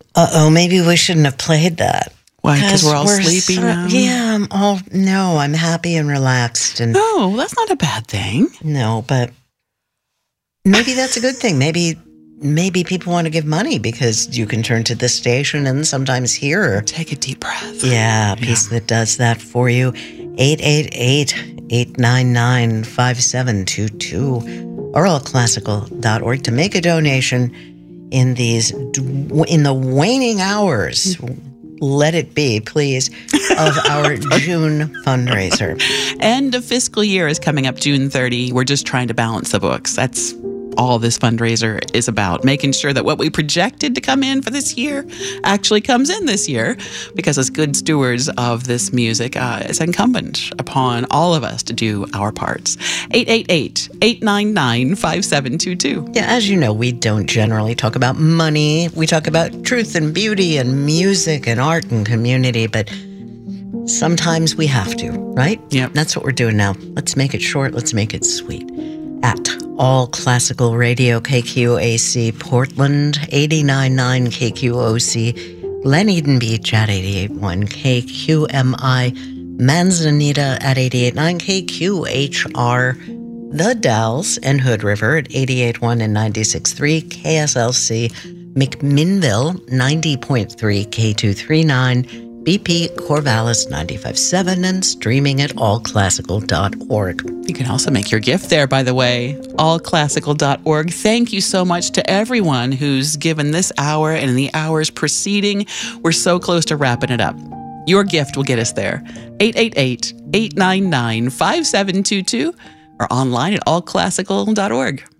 Uh-oh, maybe we shouldn't have played that. Why? Because we're all sleepy now? Yeah, I'm happy and relaxed. And Oh, that's not a bad thing. no, but maybe that's a good thing. Maybe people want to give money because you can turn to this station and sometimes hear. Take a deep breath. Yeah, a piece that does that for you. 888-899-5722 or allclassical.org to make a donation in the waning hours. Let it be, please, of our June fundraiser. End of fiscal year is coming up June 30. We're just trying to balance the books. That's all this fundraiser is about, making sure that what we projected to come in for this year actually comes in this year, because as good stewards of this music, it's incumbent upon all of us to do our parts. 888-899-5722. Yeah, as you know, we don't generally talk about money. We talk about truth and beauty and music and art and community, but sometimes we have to, right? Yep. That's what we're doing now. Let's make it short. Let's make it sweet. At All Classical Radio, KQAC Portland, 89.9 KQOC, Glen Eden Beach at 88.1 KQMI, Manzanita at 88.9 KQHR, The Dalles and Hood River at 88.1 and 96.3 KSLC, McMinnville 90.3 K239, BP Corvallis 95.7, and streaming at allclassical.org. You can also make your gift there, by the way, allclassical.org. Thank you so much to everyone who's given this hour and the hours preceding. We're so close to wrapping it up. Your gift will get us there. 888-899-5722 or online at allclassical.org.